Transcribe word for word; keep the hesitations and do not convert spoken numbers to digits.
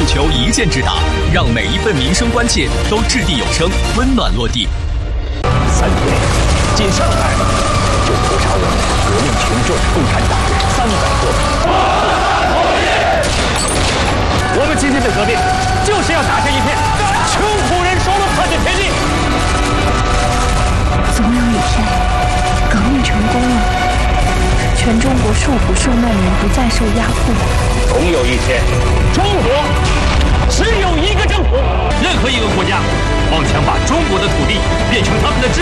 求一箭之打，让每一份民生关切都掷地有声，温暖落地。 三天，仅上海就屠杀我们革命群众共产党人三百多名。我们今天的革命就是要打下一片穷苦人说了算的天地。 总有一天，革命成功了，全中国受苦受难民不再受压迫。 总有一天，中国只有一个政府。 任何一个国家妄想把中国的土地变成他们的支